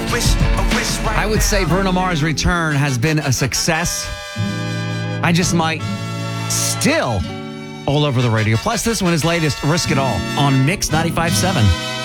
I would say Bruno Mars' return has been a success. I just might still all over the radio. Plus, this one is latest, Risk It All on Mix 95.7.